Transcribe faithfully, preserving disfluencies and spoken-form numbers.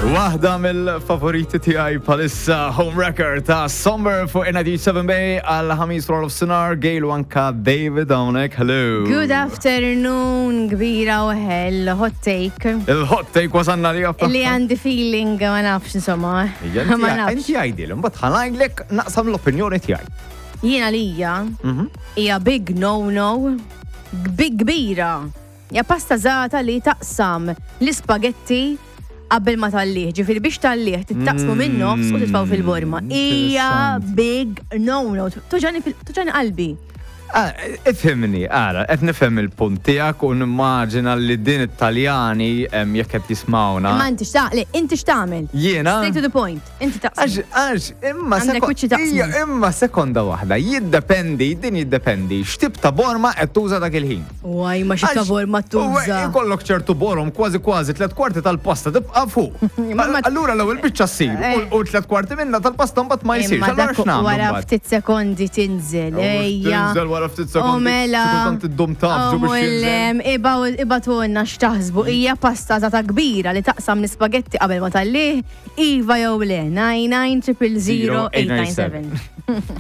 Waħda mill-favoriti tiegħi palissa home record ta' Somber fuq N ninety-seven Bay għal ħamis roll of Sinar, Gail u anka David hawnhekk. Hello. Good afternoon, kbira u hell, hot take. Il-hot take wasanna li għafta. Li għandi feeling ma nafx insomma. Ma nafx. Inti għajdil, mbagħad ħanajdlek naqsam l-opinjoni tiegħi. Jiena li hija hija big no-no, big kbira. Ja pasta żgħata li taqsam l-ispagetti qabel ma tal-liħ, ġifiri biex tal-liħ tittaqsmu minn nofs u titfaw fil-borma. Ija big no-no. Tuġani qalbi. Ifhimni, għara, qed nifhem il-punt tiegħek u nimmaġina li din it-Taljani jekk qed jismawna. Ma inti x'taqli, inti x'tagħmel? Jiena. Straight to the point. Inti taqsam. Għax, għax, imma sekonda. Imma sekonda waħda, jiddependi, din jiddependi, x'tib ta' borma qed tuża dak il-ħin. Waj, ma xi ta' borma tuża. Ikollok ċertu borhom kważi kważi tliet kwarti tal-pasta tibqa' fuq. Allura l-ewwel biċċa ssir u tliet kwarti minnha tal-pasta mbagħad ma jsirx. Allura x'nagħmlu? Wara ftit sekondi tinżel. Ejja. Wara ftit sekondi. Kont iddum tafġu biex Iba tonna x'taħsbu hija pasta ta' kbira li taqsam l-ispagetti qabel ma tal-liħ, iva jew le nine nine triple zero eight nine seven.